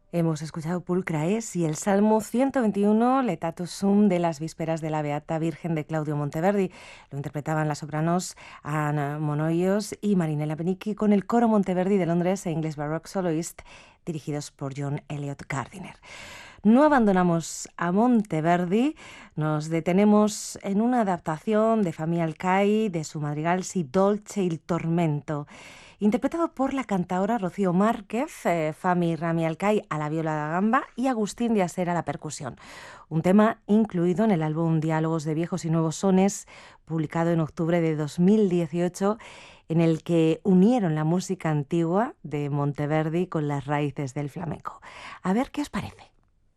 Hemos escuchado Pulcraes y el Salmo 121, Letatus Sum, de las vísperas de la Beata Virgen de Claudio Monteverdi. Lo interpretaban las sopranos Ana Monoyos y Marinella Benicchi con el Coro Monteverdi de Londres e English Baroque Soloist, dirigidos por John Eliot Gardiner. No abandonamos a Monteverdi, nos detenemos en una adaptación de Famille Alcai de su madrigal Si dolce il tormento, interpretado por la cantaora Rocío Márquez, Fami Rami Alcai a la viola da gamba y Agustín de Aser a la percusión. Un tema incluido en el álbum Diálogos de Viejos y Nuevos Sones, publicado en octubre de 2018, en el que unieron la música antigua de Monteverdi con las raíces del flamenco. A ver qué os parece.